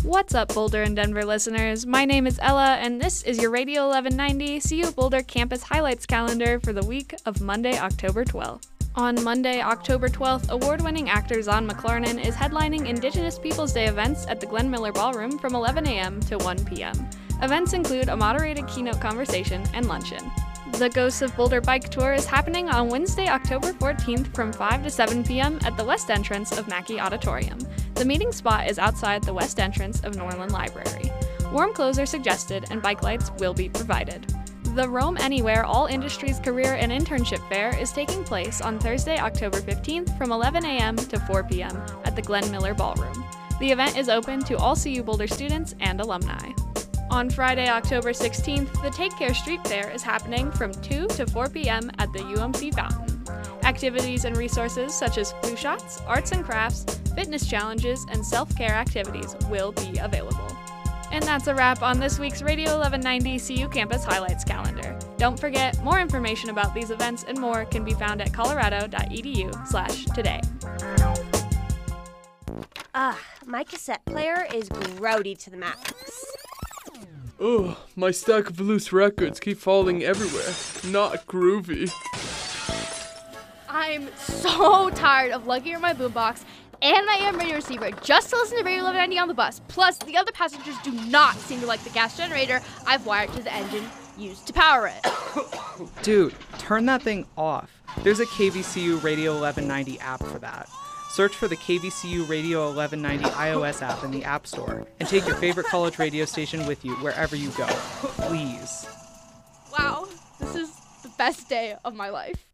What's up, Boulder and Denver listeners? My name is Ella, and this is your Radio 1190 CU Boulder Campus Highlights calendar for the week of Monday, October 12th. On Monday, October 12th, award-winning actor Zahn McLarnon is headlining Indigenous Peoples Day events at the Glenn Miller Ballroom from 11 a.m. to 1 p.m. Events include a moderated keynote conversation and luncheon. The Ghosts of Boulder Bike Tour is happening on Wednesday, October 14th from 5 to 7 p.m. at the west entrance of Mackey Auditorium. The meeting spot is outside the west entrance of Norland Library. Warm clothes are suggested and bike lights will be provided. The Roam Anywhere All Industries Career and Internship Fair is taking place on Thursday, October 15th from 11 a.m. to 4 p.m. at the Glenn Miller Ballroom. The event is open to all CU Boulder students and alumni. On Friday, October 16th, the Take Care Street Fair is happening from 2 to 4 p.m. at the UMC Fountain. Activities and resources such as flu shots, arts and crafts, fitness challenges, and self-care activities will be available. And that's a wrap on this week's Radio 1190 CU Campus Highlights calendar. Don't forget, more information about these events and more can be found at colorado.edu/today. My cassette player is grody to the max. Ugh, my stack of loose records keep falling everywhere. Not groovy. I'm so tired of lugging around my boombox and my AM radio receiver just to listen to Radio 1190 on the bus. Plus, the other passengers do not seem to like the gas generator I've wired to the engine used to power it. Dude, turn that thing off. There's a KVCU Radio 1190 app for that. Search for the KVCU Radio 1190 iOS app in the App Store and take your favorite college radio station with you wherever you go. Please. Wow, this is the best day of my life.